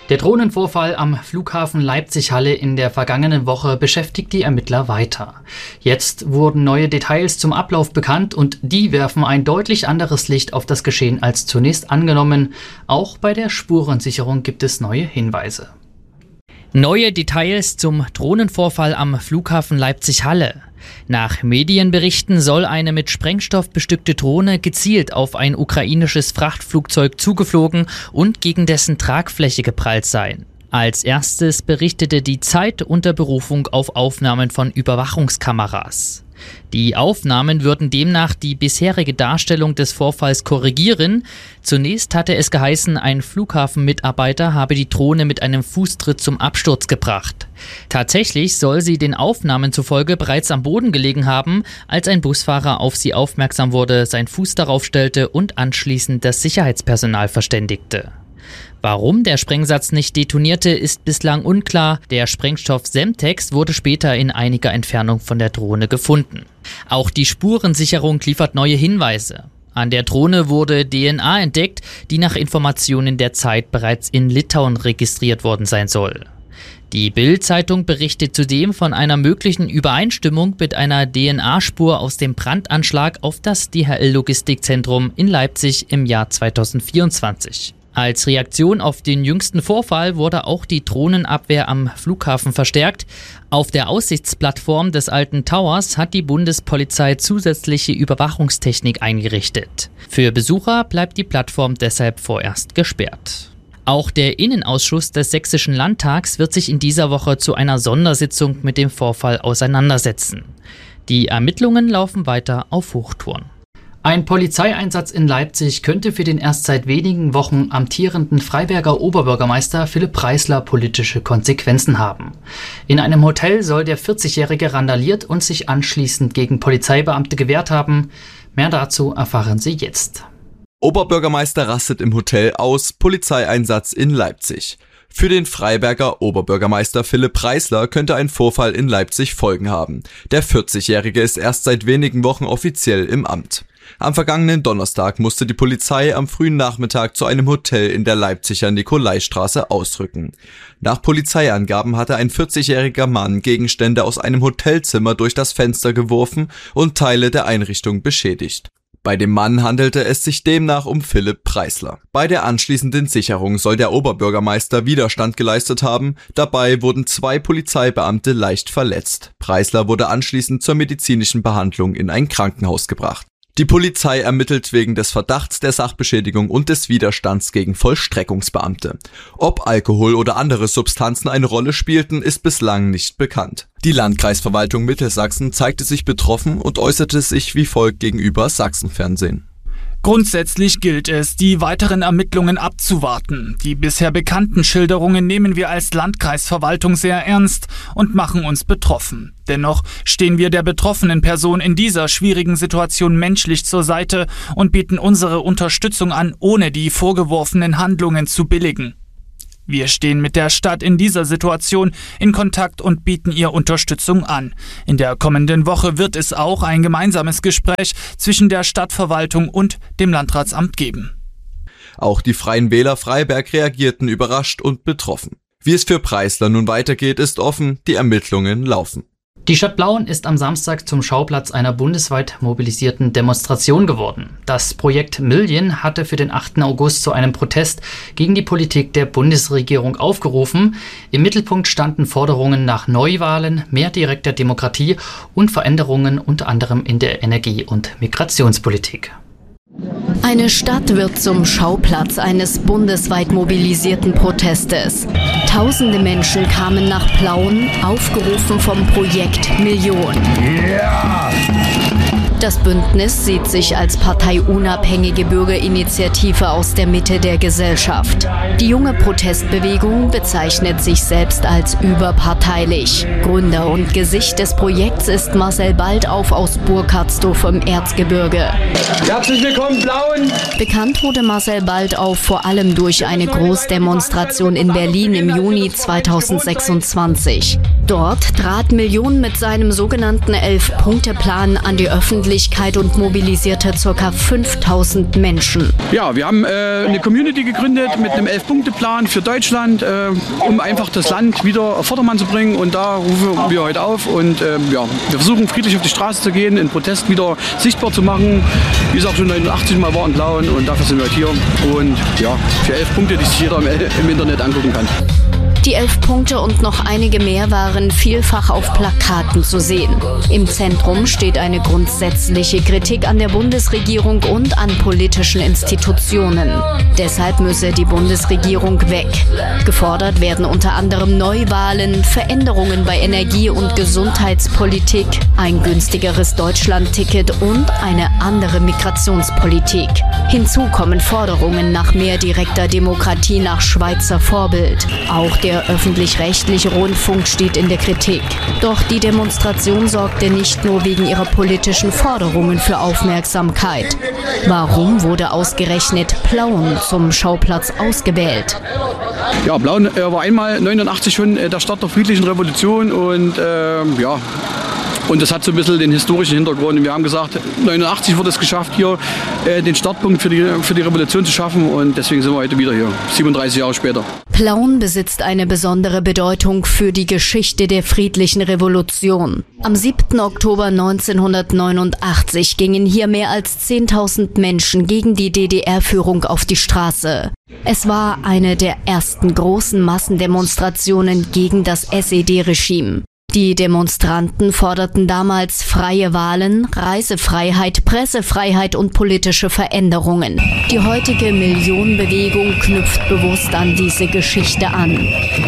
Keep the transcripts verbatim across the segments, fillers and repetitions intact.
Der Drohnenvorfall am Flughafen Leipzig-Halle in der vergangenen Woche beschäftigt die Ermittler weiter. Jetzt wurden neue Details zum Ablauf bekannt und die werfen ein deutlich anderes Licht auf das Geschehen als zunächst angenommen. Auch bei der Spurensicherung gibt es neue Hinweise. Neue Details zum Drohnenvorfall am Flughafen Leipzig-Halle. Nach Medienberichten soll eine mit Sprengstoff bestückte Drohne gezielt auf ein ukrainisches Frachtflugzeug zugeflogen und gegen dessen Tragfläche geprallt sein. Als erstes berichtete die Zeit unter Berufung auf Aufnahmen von Überwachungskameras. Die Aufnahmen würden demnach die bisherige Darstellung des Vorfalls korrigieren. Zunächst hatte es geheißen, ein Flughafenmitarbeiter habe die Drohne mit einem Fußtritt zum Absturz gebracht. Tatsächlich soll sie den Aufnahmen zufolge bereits am Boden gelegen haben, als ein Busfahrer auf sie aufmerksam wurde, seinen Fuß darauf stellte und anschließend das Sicherheitspersonal verständigte. Warum der Sprengsatz nicht detonierte, ist bislang unklar. Der Sprengstoff Semtex wurde später in einiger Entfernung von der Drohne gefunden. Auch die Spurensicherung liefert neue Hinweise. An der Drohne wurde D N A entdeckt, die nach Informationen der Zeit bereits in Litauen registriert worden sein soll. Die Bild-Zeitung berichtet zudem von einer möglichen Übereinstimmung mit einer D N A-Spur aus dem Brandanschlag auf das D H L-Logistikzentrum in Leipzig im Jahr zweitausendvierundzwanzig. Als Reaktion auf den jüngsten Vorfall wurde auch die Drohnenabwehr am Flughafen verstärkt. Auf der Aussichtsplattform des alten Towers hat die Bundespolizei zusätzliche Überwachungstechnik eingerichtet. Für Besucher bleibt die Plattform deshalb vorerst gesperrt. Auch der Innenausschuss des Sächsischen Landtags wird sich in dieser Woche zu einer Sondersitzung mit dem Vorfall auseinandersetzen. Die Ermittlungen laufen weiter auf Hochtouren. Ein Polizeieinsatz in Leipzig könnte für den erst seit wenigen Wochen amtierenden Freiberger Oberbürgermeister Philipp Preisler politische Konsequenzen haben. In einem Hotel soll der vierzigjährige randaliert und sich anschließend gegen Polizeibeamte gewehrt haben. Mehr dazu erfahren Sie jetzt. Oberbürgermeister rastet im Hotel aus, Polizeieinsatz in Leipzig. Für den Freiberger Oberbürgermeister Philipp Preisler könnte ein Vorfall in Leipzig Folgen haben. Der vierzigjährige ist erst seit wenigen Wochen offiziell im Amt. Am vergangenen Donnerstag musste die Polizei am frühen Nachmittag zu einem Hotel in der Leipziger Nikolaistraße ausrücken. Nach Polizeiangaben hatte ein vierzigjähriger Mann Gegenstände aus einem Hotelzimmer durch das Fenster geworfen und Teile der Einrichtung beschädigt. Bei dem Mann handelte es sich demnach um Philipp Preisler. Bei der anschließenden Sicherung soll der Oberbürgermeister Widerstand geleistet haben. Dabei wurden zwei Polizeibeamte leicht verletzt. Preisler wurde anschließend zur medizinischen Behandlung in ein Krankenhaus gebracht. Die Polizei ermittelt wegen des Verdachts der Sachbeschädigung und des Widerstands gegen Vollstreckungsbeamte. Ob Alkohol oder andere Substanzen eine Rolle spielten, ist bislang nicht bekannt. Die Landkreisverwaltung Mittelsachsen zeigte sich betroffen und äußerte sich wie folgt gegenüber Sachsenfernsehen. Grundsätzlich gilt es, die weiteren Ermittlungen abzuwarten. Die bisher bekannten Schilderungen nehmen wir als Landkreisverwaltung sehr ernst und machen uns betroffen. Dennoch stehen wir der betroffenen Person in dieser schwierigen Situation menschlich zur Seite und bieten unsere Unterstützung an, ohne die vorgeworfenen Handlungen zu billigen. Wir stehen mit der Stadt in dieser Situation in Kontakt und bieten ihr Unterstützung an. In der kommenden Woche wird es auch ein gemeinsames Gespräch zwischen der Stadtverwaltung und dem Landratsamt geben. Auch die Freien Wähler Freiberg reagierten überrascht und betroffen. Wie es für Preisler nun weitergeht, ist offen, die Ermittlungen laufen. Die Stadt Plauen ist am Samstag zum Schauplatz einer bundesweit mobilisierten Demonstration geworden. Das Projekt Million hatte für den achten August zu einem Protest gegen die Politik der Bundesregierung aufgerufen. Im Mittelpunkt standen Forderungen nach Neuwahlen, mehr direkter Demokratie und Veränderungen unter anderem in der Energie- und Migrationspolitik. Eine Stadt wird zum Schauplatz eines bundesweit mobilisierten Protestes. Tausende Menschen kamen nach Plauen, aufgerufen vom Projekt Million. Yeah! Das Bündnis sieht sich als parteiunabhängige Bürgerinitiative aus der Mitte der Gesellschaft. Die junge Protestbewegung bezeichnet sich selbst als überparteilich. Gründer und Gesicht des Projekts ist Marcel Baldauf aus Burkhardsdorf im Erzgebirge. Herzlich willkommen, Plauen! Bekannt wurde Marcel Baldauf vor allem durch eine Großdemonstration in Berlin im Juni zweitausendsechsundzwanzig. Dort trat Million mit seinem sogenannten Elf-Punkte-Plan an die Öffentlichkeit Öffentlichkeit und mobilisierte ca. fünftausend Menschen. Ja, wir haben äh, eine Community gegründet mit einem Elf-Punkte-Plan für Deutschland, äh, um einfach das Land wieder auf Vordermann zu bringen. Und da rufen wir heute auf und äh, ja, wir versuchen friedlich auf die Straße zu gehen, den Protest wieder sichtbar zu machen, wie es auch schon neunundachtzig Mal war in Plauen, und dafür sind wir heute hier. Und ja, für elf Punkte, die sich jeder im, im Internet angucken kann. Die elf Punkte und noch einige mehr waren vielfach auf Plakaten zu sehen. Im Zentrum steht eine grundsätzliche Kritik an der Bundesregierung und an politischen Institutionen. Deshalb müsse die Bundesregierung weg. Gefordert werden unter anderem Neuwahlen, Veränderungen bei Energie- und Gesundheitspolitik, ein günstigeres Deutschland-Ticket und eine andere Migrationspolitik. Hinzu kommen Forderungen nach mehr direkter Demokratie nach Schweizer Vorbild. Auch der Der öffentlich-rechtliche Rundfunk steht in der Kritik. Doch die Demonstration sorgte nicht nur wegen ihrer politischen Forderungen für Aufmerksamkeit. Warum wurde ausgerechnet Plauen zum Schauplatz ausgewählt? Ja, Plauen äh, war einmal neunundachtzig schon äh, der Start der friedlichen Revolution und äh, ja. Und das hat so ein bisschen den historischen Hintergrund. Wir haben gesagt, neunundachtzig wurde es geschafft, hier äh, den Startpunkt für die, für die Revolution zu schaffen. Und deswegen sind wir heute wieder hier, siebenunddreißig Jahre später. Plauen besitzt eine besondere Bedeutung für die Geschichte der friedlichen Revolution. Am siebten Oktober neunzehnhundertneunundachtzig gingen hier mehr als zehntausend Menschen gegen die D D R-Führung auf die Straße. Es war eine der ersten großen Massendemonstrationen gegen das S E D-Regime. Die Demonstranten forderten damals freie Wahlen, Reisefreiheit, Pressefreiheit und politische Veränderungen. Die heutige Millionenbewegung knüpft bewusst an diese Geschichte an.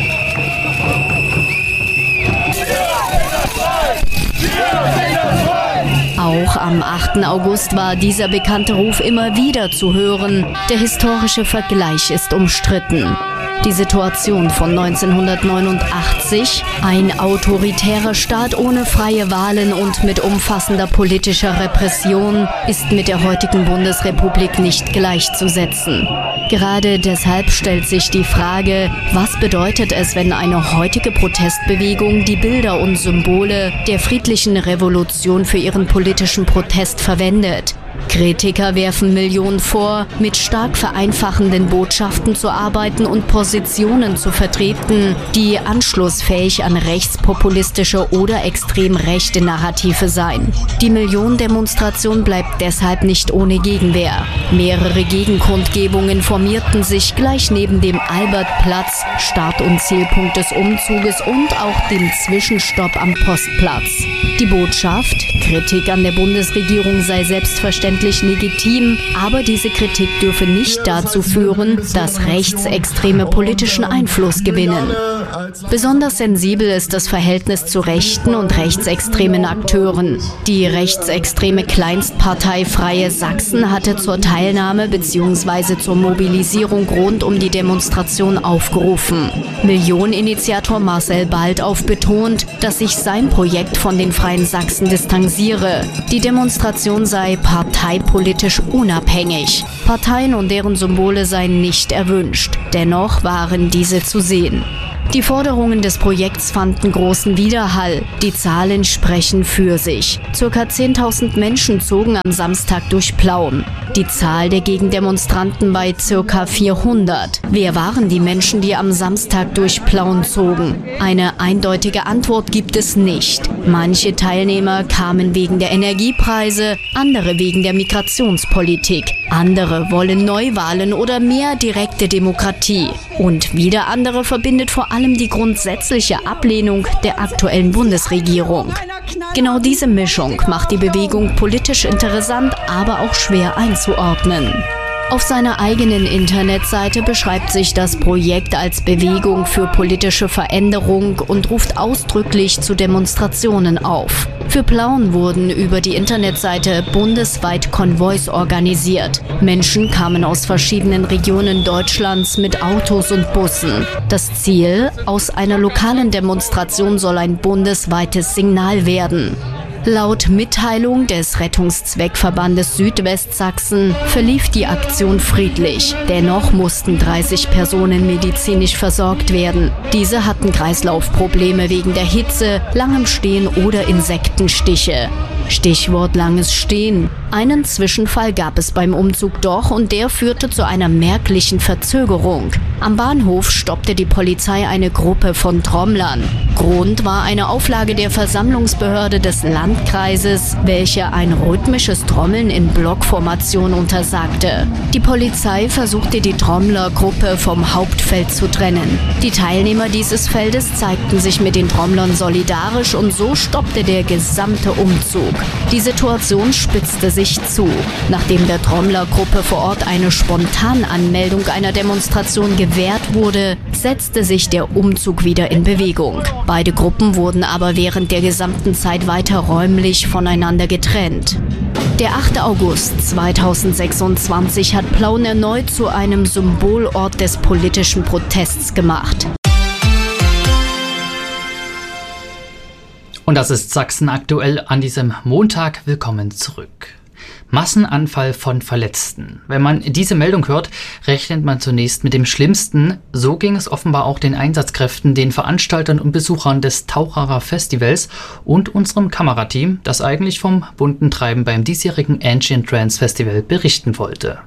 Auch am achten August war dieser bekannte Ruf immer wieder zu hören. Der historische Vergleich ist umstritten. Die Situation von neunzehnhundertneunundachtzig, ein autoritärer Staat ohne freie Wahlen und mit umfassender politischer Repression, ist mit der heutigen Bundesrepublik nicht gleichzusetzen. Gerade deshalb stellt sich die Frage, was bedeutet es, wenn eine heutige Protestbewegung die Bilder und Symbole der friedlichen Revolution für ihren politischen Protest verwendet? Kritiker werfen Millionen vor, mit stark vereinfachenden Botschaften zu arbeiten und Positionen zu vertreten, die anschlussfähig an rechtspopulistische oder extrem rechte Narrative seien. Die Millionendemonstration bleibt deshalb nicht ohne Gegenwehr. Mehrere Gegenkundgebungen formierten sich gleich neben dem Albertplatz, Start- und Zielpunkt des Umzuges, und auch dem Zwischenstopp am Postplatz. Die Botschaft: Kritik an der Bundesregierung sei selbstverständlich legitim, aber diese Kritik dürfe nicht dazu führen, dass Rechtsextreme politischen Einfluss gewinnen. Besonders sensibel ist das Verhältnis zu rechten und rechtsextremen Akteuren. Die rechtsextreme Kleinstpartei Freie Sachsen hatte zur Teilnahme bzw. zur Mobilisierung rund um die Demonstration aufgerufen. Millioneninitiator Marcel Baldauf betont, dass sich sein Projekt von den Freien Sachsen distanziere. Die Demonstration sei parteipolitisch unabhängig. Parteien und deren Symbole seien nicht erwünscht. Dennoch waren diese zu sehen. Die Forderungen des Projekts fanden großen Widerhall. Die Zahlen sprechen für sich. Circa zehntausend Menschen zogen am Samstag durch Plauen. Die Zahl der Gegendemonstranten bei circa vierhundert. Wer waren die Menschen, die am Samstag durch Plauen zogen? Eine eindeutige Antwort gibt es nicht. Manche Teilnehmer kamen wegen der Energiepreise, andere wegen der Migrationspolitik. Andere wollen Neuwahlen oder mehr direkte Demokratie. Und wieder andere verbindet vor allem die grundsätzliche Ablehnung der aktuellen Bundesregierung. Genau diese Mischung macht die Bewegung politisch interessant, aber auch schwer einzuordnen. Auf seiner eigenen Internetseite beschreibt sich das Projekt als Bewegung für politische Veränderung und ruft ausdrücklich zu Demonstrationen auf. Für Plauen wurden über die Internetseite bundesweit Konvois organisiert. Menschen kamen aus verschiedenen Regionen Deutschlands mit Autos und Bussen. Das Ziel: Aus einer lokalen Demonstration soll ein bundesweites Signal werden. Laut Mitteilung des Rettungszweckverbandes Südwestsachsen verlief die Aktion friedlich. Dennoch mussten dreißig Personen medizinisch versorgt werden. Diese hatten Kreislaufprobleme wegen der Hitze, langem Stehen oder Insektenstiche. Stichwort langes Stehen. Einen Zwischenfall gab es beim Umzug doch und der führte zu einer merklichen Verzögerung. Am Bahnhof stoppte die Polizei eine Gruppe von Trommlern. Grund war eine Auflage der Versammlungsbehörde des Landkreises, welche ein rhythmisches Trommeln in Blockformation untersagte. Die Polizei versuchte die Trommlergruppe vom Hauptfeld zu trennen. Die Teilnehmer dieses Feldes zeigten sich mit den Trommlern solidarisch und so stoppte der gesamte Umzug. Die Situation spitzte sich zu. Nachdem der Trommlergruppe vor Ort eine Spontananmeldung einer Demonstration gewährt wurde, setzte sich der Umzug wieder in Bewegung. Beide Gruppen wurden aber während der gesamten Zeit weiter räumlich voneinander getrennt. Der achte August zweitausendsechsundzwanzig hat Plauen erneut zu einem Symbolort des politischen Protests gemacht. Und das ist Sachsen aktuell an diesem Montag. Willkommen zurück. Massenanfall von Verletzten. Wenn man diese Meldung hört, rechnet man zunächst mit dem Schlimmsten. So ging es offenbar auch den Einsatzkräften, den Veranstaltern und Besuchern des Taucherer Festivals und unserem Kamerateam, das eigentlich vom bunten Treiben beim diesjährigen Ancient Trance Festival berichten wollte.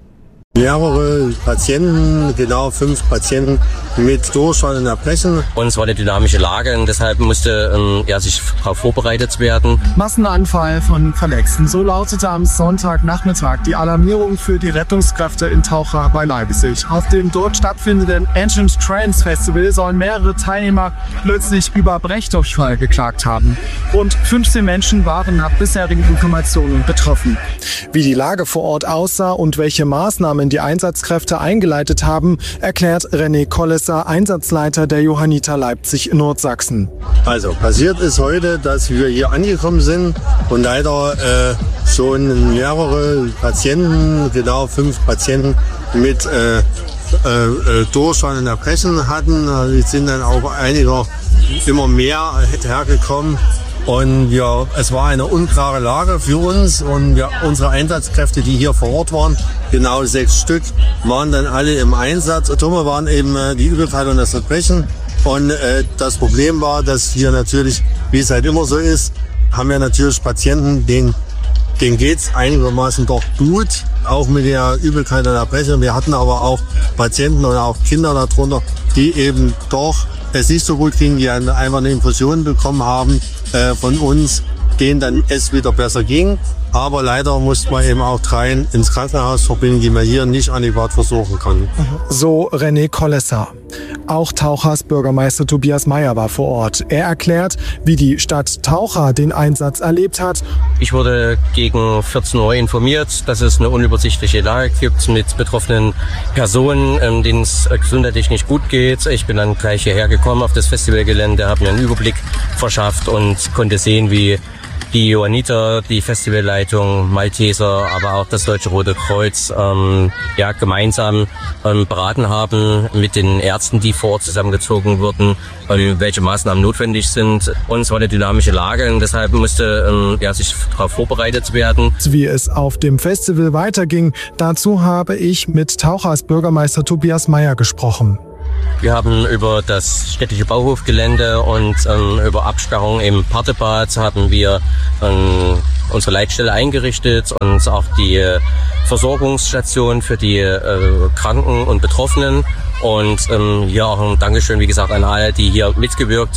Mehrere Patienten, genau fünf Patienten mit Durchfall und Erbrechen. Und es war eine dynamische Lage und deshalb musste ähm, ja, sich darauf vorbereitet werden. Massenanfall von Verletzten. So lautete am Sonntagnachmittag die Alarmierung für die Rettungskräfte in Taucher bei Leipzig. Auf dem dort stattfindenden Ancient Trance Festival sollen mehrere Teilnehmer plötzlich über Brechdurchfall geklagt haben. Rund fünfzehn Menschen waren nach bisherigen Informationen betroffen. Wie die Lage vor Ort aussah und welche Maßnahmen die Einsatzkräfte eingeleitet haben, erklärt René Kollesser, Einsatzleiter der Johanniter Leipzig Nordsachsen. Also passiert ist heute, dass wir hier angekommen sind und leider äh, schon mehrere Patienten, genau fünf Patienten mit äh, äh, Durchfall und Erbrechen hatten. Es sind dann auch einige immer mehr hergekommen. Und ja, es war eine unklare Lage für uns und wir, unsere Einsatzkräfte, die hier vor Ort waren, genau sechs Stück, waren dann alle im Einsatz. Dumme waren eben äh, die Übelkeit und das Erbrechen. Und äh, das Problem war, dass hier natürlich, wie es halt immer so ist, haben wir natürlich Patienten, denen, denen geht's einigermaßen doch gut, auch mit der Übelkeit und Erbrechen. Wir hatten aber auch Patienten und auch Kinder darunter, die eben doch es nicht so gut ging, die einfach eine Infusion bekommen haben äh, von uns, denen dann es wieder besser ging. Aber leider mussten wir eben auch dreien ins Krankenhaus verbinden, die wir hier nicht adäquat versorgen konnten. So René Kollesser. Auch Tauchers Bürgermeister Tobias Meyer war vor Ort. Er erklärt, wie die Stadt Taucher den Einsatz erlebt hat. Ich wurde gegen vierzehn Uhr informiert, dass es eine unübersichtliche Lage gibt mit betroffenen Personen, denen es gesundheitlich nicht gut geht. Ich bin dann gleich hierher gekommen auf das Festivalgelände, habe mir einen Überblick verschafft und konnte sehen, wie die Johanniter, die Festivalleitung, Malteser, aber auch das Deutsche Rote Kreuz ähm, ja, gemeinsam ähm, beraten haben mit den Ärzten, die vor Ort zusammengezogen wurden, ähm, welche Maßnahmen notwendig sind. Und es war eine dynamische Lage und deshalb musste ähm, ja, sich darauf vorbereitet werden. Wie es auf dem Festival weiterging, dazu habe ich mit Tauchers Bürgermeister Tobias Meyer gesprochen. Wir haben über das städtische Bauhofgelände und ähm, über Absperrung im Partebad haben wir ähm, unsere Leitstelle eingerichtet und auch die äh, Versorgungsstation für die äh, Kranken und Betroffenen. Und ähm, hier auch ein Dankeschön, wie gesagt, an alle, die hier mitgewirkt